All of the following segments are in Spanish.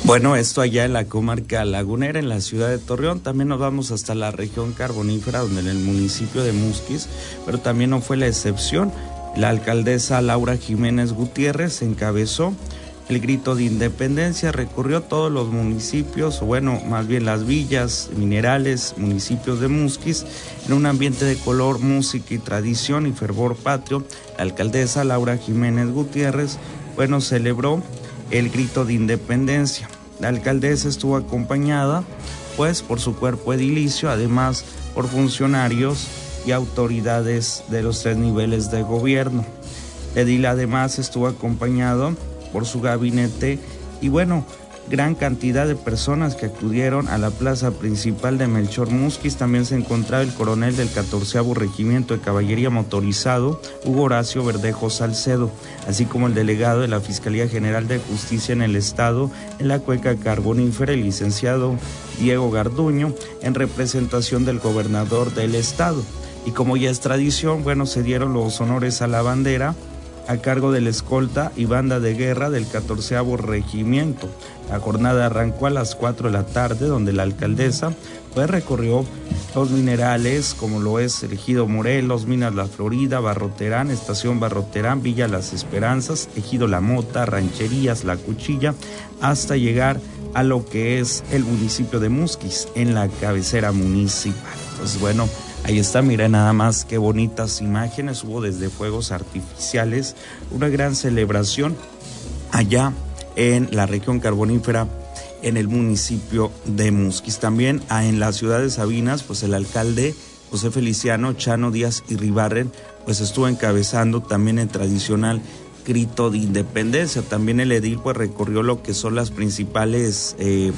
Bueno, esto allá en la comarca lagunera, en la ciudad de Torreón. También nos vamos hasta la región carbonífera, donde en el municipio de Musquis, pero también no fue la excepción. La alcaldesa Laura Jiménez Gutiérrez encabezó el grito de independencia, recorrió todos los municipios, o bueno, más bien las villas, minerales, municipios de Musquis, en un ambiente de color, música y tradición y fervor patrio. La alcaldesa Laura Jiménez Gutiérrez, bueno, celebró el grito de independencia. La alcaldesa estuvo acompañada, pues, por su cuerpo edilicio, además por funcionarios y autoridades de los 3 niveles de gobierno. El edil además estuvo acompañado por su gabinete y bueno, gran cantidad de personas que acudieron a la plaza principal de Melchor Musquis. También se encontraba el coronel del 14º Regimiento de Caballería Motorizado, Hugo Horacio Verdejo Salcedo, así como el delegado de la Fiscalía General de Justicia en el Estado, en la cuenca carbonífera, el licenciado Diego Garduño, en representación del gobernador del Estado. Y como ya es tradición, bueno, se dieron los honores a la bandera a cargo de la escolta y banda de guerra del 14º Regimiento. La jornada arrancó a las 4 de la tarde, donde la alcaldesa pues recorrió los minerales, como lo es el Ejido Morelos, Minas La Florida, Barroterán, Estación Barroterán, Villa Las Esperanzas, Ejido La Mota, Rancherías, La Cuchilla, hasta llegar a lo que es el municipio de Musquis, en la cabecera municipal. Pues bueno, ahí está, mira nada más qué bonitas imágenes, hubo desde fuegos artificiales, una gran celebración allá en la región carbonífera, en el municipio de Musquis. También en la ciudad de Sabinas, pues el alcalde José Feliciano Chano Díaz Irribarren, pues estuvo encabezando también el tradicional grito de independencia. También el edil pues recorrió lo que son las principales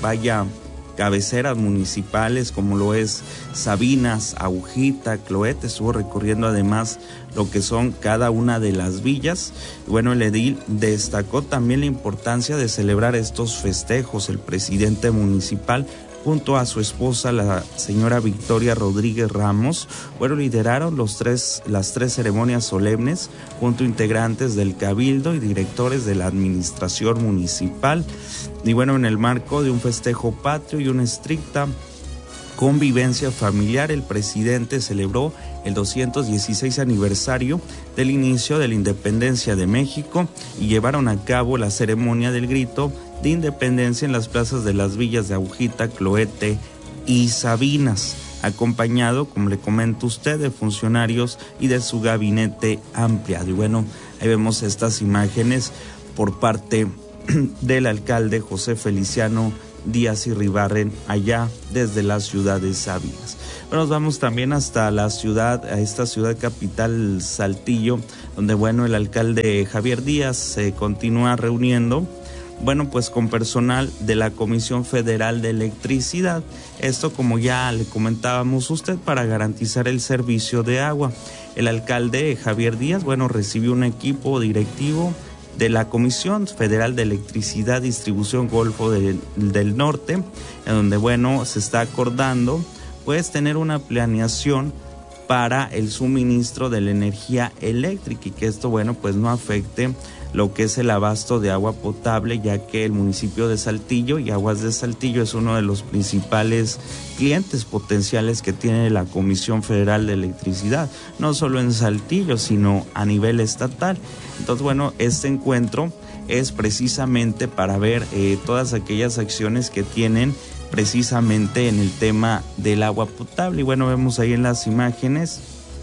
cabeceras municipales, como lo es Sabinas, Agujita, Cloete. Estuvo recorriendo además lo que son cada una de las villas. Bueno, el edil destacó también la importancia de celebrar estos festejos. El presidente municipal, junto a su esposa, la señora Victoria Rodríguez Ramos, bueno, lideraron las tres ceremonias solemnes, junto a integrantes del Cabildo y directores de la administración municipal. Y bueno, en el marco de un festejo patrio y una estricta convivencia familiar, el presidente celebró el 216 aniversario del inicio de la independencia de México y llevaron a cabo la ceremonia del grito de independencia en las plazas de las villas de Agujita, Cloete y Sabinas, acompañado, como le comenta usted, de funcionarios y de su gabinete ampliado. Y bueno, ahí vemos estas imágenes por parte del alcalde José Feliciano Díaz Irribarren, allá desde la ciudad de Sabinas. Pero nos vamos también hasta a esta ciudad capital, Saltillo, donde bueno, el alcalde Javier Díaz se continúa reuniendo, bueno, pues con personal de la Comisión Federal de Electricidad. Esto, como ya le comentábamos usted, para garantizar el servicio de agua. El alcalde Javier Díaz, bueno, recibió un equipo directivo de la Comisión Federal de Electricidad Distribución Golfo del Norte, en donde bueno, se está acordando pues tener una planeación para el suministro de la energía eléctrica y que esto bueno pues no afecte lo que es el abasto de agua potable, ya que el municipio de Saltillo y Aguas de Saltillo es uno de los principales clientes potenciales que tiene la Comisión Federal de Electricidad, no solo en Saltillo, sino a nivel estatal. Entonces, bueno, este encuentro es precisamente para ver todas aquellas acciones que tienen precisamente en el tema del agua potable. Y bueno, vemos ahí en las imágenes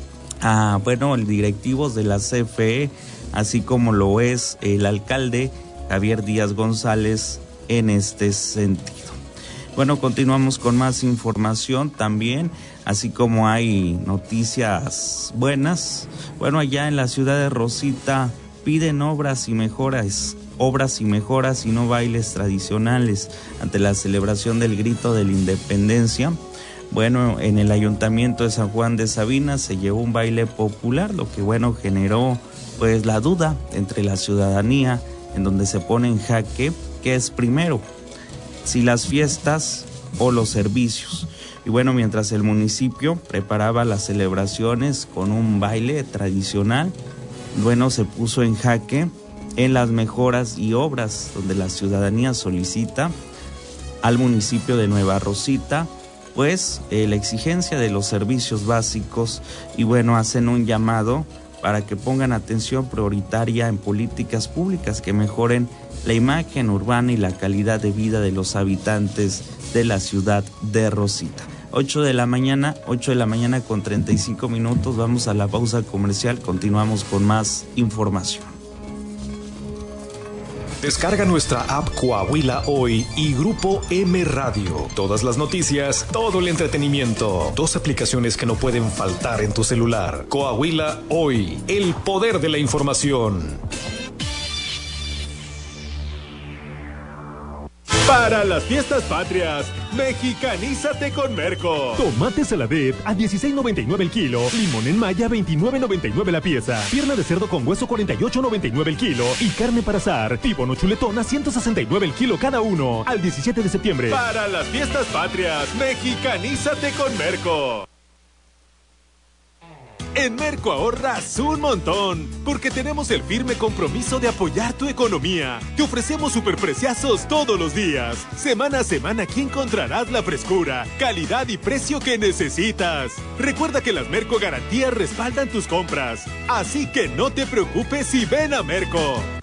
el directivos de la CFE, así como lo es el alcalde Javier Díaz González en este sentido. Bueno, continuamos con más información también, así como hay noticias buenas. Bueno, allá en la ciudad de Rosita piden obras y mejoras y no bailes tradicionales ante la celebración del grito de la independencia. Bueno, en el ayuntamiento de San Juan de Sabinas se llevó un baile popular, lo que bueno generó pues la duda entre la ciudadanía, en donde se pone en jaque qué es primero, si las fiestas o los servicios. Y bueno, mientras el municipio preparaba las celebraciones con un baile tradicional, bueno, se puso en jaque en las mejoras y obras, donde la ciudadanía solicita al municipio de Nueva Rosita, pues la exigencia de los servicios básicos, y bueno, hacen un llamado para que pongan atención prioritaria en políticas públicas que mejoren la imagen urbana y la calidad de vida de los habitantes de la ciudad de Rosita. 8 de la mañana con 35 minutos, vamos a la pausa comercial, continuamos con más información. Descarga nuestra app Coahuila Hoy y Grupo M Radio. Todas las noticias, todo el entretenimiento. 2 aplicaciones que no pueden faltar en tu celular. Coahuila Hoy, el poder de la información. Para las fiestas patrias, mexicanízate con Merco. Tomate Saladet a $16.99 el kilo, limón en maya $29.99 la pieza, pierna de cerdo con hueso $48.99 el kilo y carne para asar, tibono chuletón a $169 el kilo cada uno. Al 17 de septiembre. Para las fiestas patrias, mexicanízate con Merco. En Merco ahorras un montón, porque tenemos el firme compromiso de apoyar tu economía. Te ofrecemos superpreciazos todos los días. Semana a semana aquí encontrarás la frescura, calidad y precio que necesitas. Recuerda que las Merco Garantías respaldan tus compras, así que no te preocupes y ven a Merco.